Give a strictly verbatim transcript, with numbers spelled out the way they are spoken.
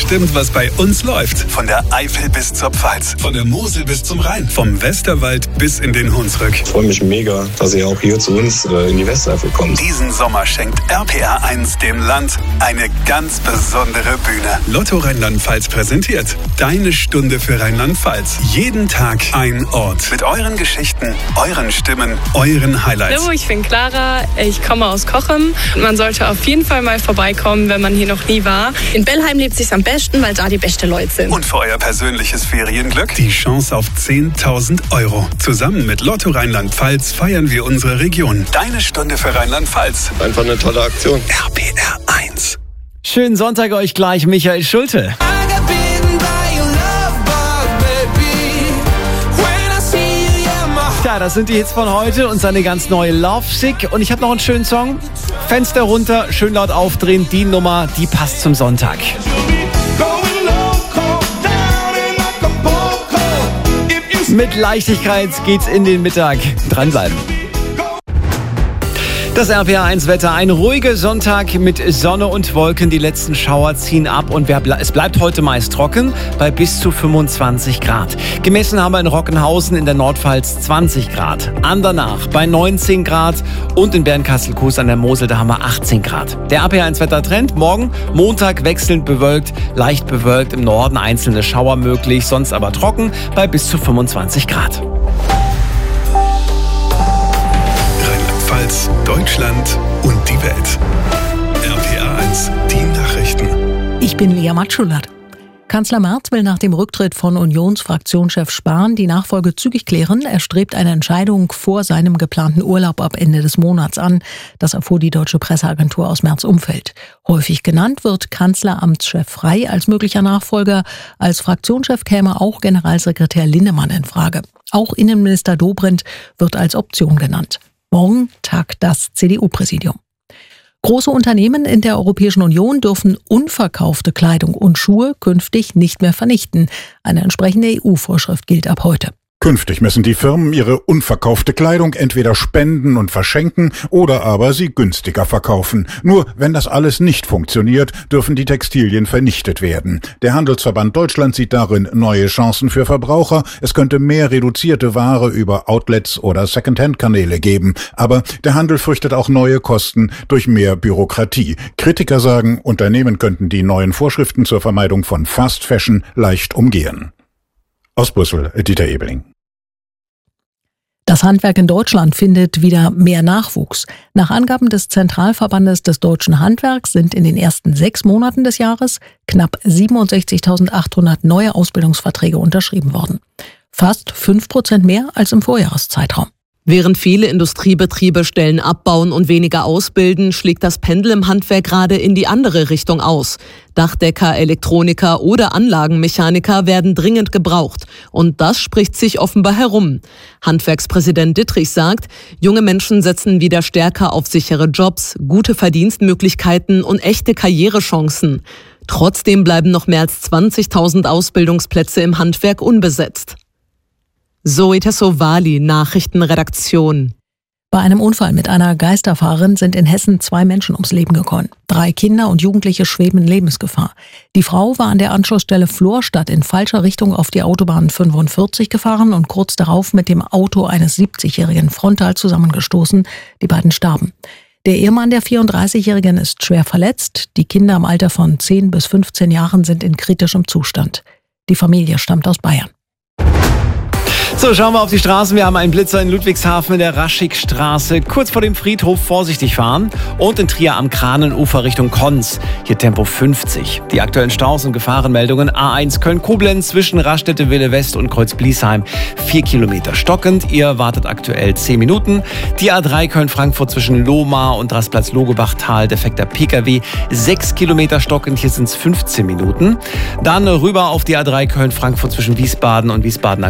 bestimmt, was bei uns läuft. Von der Eifel bis zur Pfalz, von der Mosel bis zum Rhein, vom Westerwald bis in den Hunsrück. Ich freue mich mega, dass ihr auch hier zu uns äh, in die Westeifel kommt. Diesen Sommer schenkt R P R eins dem Land eine ganz besondere Bühne. Lotto Rheinland-Pfalz präsentiert Deine Stunde für Rheinland-Pfalz. Jeden Tag ein Ort. Mit euren Geschichten, euren Stimmen, euren Highlights. Hallo, ich bin Clara, ich komme aus Cochem. Man sollte auf jeden Fall mal vorbeikommen, wenn man hier noch nie war. In Bellheim lebt es sich am besten, weil da die besten Leute sind. Und für euer persönliches Ferienglück die Chance auf zehntausend Euro. Zusammen mit Lotto Rheinland-Pfalz feiern wir unsere Region. Deine Stunde für Rheinland-Pfalz. Einfach eine tolle Aktion. R P R eins. Schönen Sonntag euch gleich, Michael Schulte. Ja, das sind die Hits von heute und seine ganz neue Love Sick. Und ich habe noch einen schönen Song. Fenster runter, schön laut aufdrehen. Die Nummer, die passt zum Sonntag. Mit Leichtigkeit geht's in den Mittag. Dranbleiben. Das R P R eins Wetter. Ein ruhiger Sonntag mit Sonne und Wolken. Die letzten Schauer ziehen ab und es bleibt heute meist trocken bei bis zu fünfundzwanzig Grad. Gemessen haben wir in Rockenhausen in der Nordpfalz zwanzig Grad. Andernach bei neunzehn Grad und in Bernkastel-Kues an der Mosel, da haben wir achtzehn Grad. Der R P R eins Wettertrend. Morgen Montag wechselnd bewölkt, leicht bewölkt, im Norden einzelne Schauer möglich, sonst aber trocken bei bis zu fünfundzwanzig Grad. Deutschland und die Welt. R P R eins, die Nachrichten. Ich bin Lea Matschulert. Kanzler Merz will nach dem Rücktritt von Unionsfraktionschef Spahn die Nachfolge zügig klären. Er strebt eine Entscheidung vor seinem geplanten Urlaub ab Ende des Monats an. Das erfuhr die deutsche Presseagentur aus Merz' Umfeld. Häufig genannt wird Kanzleramtschef Frey als möglicher Nachfolger. Als Fraktionschef käme auch Generalsekretär Linnemann in Frage. Auch Innenminister Dobrindt wird als Option genannt. Morgen tagt das C D U-Präsidium. Große Unternehmen in der Europäischen Union dürfen unverkaufte Kleidung und Schuhe künftig nicht mehr vernichten. Eine entsprechende E U-Vorschrift gilt ab heute. Künftig müssen die Firmen ihre unverkaufte Kleidung entweder spenden und verschenken oder aber sie günstiger verkaufen. Nur wenn das alles nicht funktioniert, dürfen die Textilien vernichtet werden. Der Handelsverband Deutschland sieht darin neue Chancen für Verbraucher. Es könnte mehr reduzierte Ware über Outlets oder Secondhand-Kanäle geben. Aber der Handel fürchtet auch neue Kosten durch mehr Bürokratie. Kritiker sagen, Unternehmen könnten die neuen Vorschriften zur Vermeidung von Fast Fashion leicht umgehen. Aus Brüssel, Dieter Ebeling. Das Handwerk in Deutschland findet wieder mehr Nachwuchs. Nach Angaben des Zentralverbandes des deutschen Handwerks sind in den ersten sechs Monaten des Jahres knapp siebenundsechzigtausendachthundert neue Ausbildungsverträge unterschrieben worden. Fast fünf Prozent mehr als im Vorjahreszeitraum. Während viele Industriebetriebe Stellen abbauen und weniger ausbilden, schlägt das Pendel im Handwerk gerade in die andere Richtung aus. Dachdecker, Elektroniker oder Anlagenmechaniker werden dringend gebraucht. Und das spricht sich offenbar herum. Handwerkspräsident Dittrich sagt, junge Menschen setzen wieder stärker auf sichere Jobs, gute Verdienstmöglichkeiten und echte Karrierechancen. Trotzdem bleiben noch mehr als zwanzigtausend Ausbildungsplätze im Handwerk unbesetzt. Zoe Tassovali, Nachrichtenredaktion. Bei einem Unfall mit einer Geisterfahrerin sind in Hessen zwei Menschen ums Leben gekommen. Drei Kinder und Jugendliche schweben in Lebensgefahr. Die Frau war an der Anschlussstelle Florstadt in falscher Richtung auf die Autobahn fünfundvierzig gefahren und kurz darauf mit dem Auto eines siebzigjährigen frontal zusammengestoßen. Die beiden starben. Der Ehemann der vierunddreißigjährigen ist schwer verletzt. Die Kinder im Alter von zehn bis fünfzehn Jahren sind in kritischem Zustand. Die Familie stammt aus Bayern. So, schauen wir auf die Straßen. Wir haben einen Blitzer in Ludwigshafen in der Raschigstraße. Kurz vor dem Friedhof vorsichtig fahren. Und in Trier am Kranenufer Richtung Konz. Hier Tempo fünfzig. Die aktuellen Staus und Gefahrenmeldungen. A eins Köln-Koblenz zwischen Raststätte-Wille West und Kreuz-Bliesheim. Vier Kilometer stockend. Ihr wartet aktuell zehn Minuten. Die A drei Köln-Frankfurt zwischen Lohmar und Rastplatz-Logebachtal. Defekter Pkw. Sechs Kilometer stockend. Hier sind es fünfzehn Minuten. Dann rüber auf die A drei Köln-Frankfurt zwischen Wiesbaden und Wiesbaden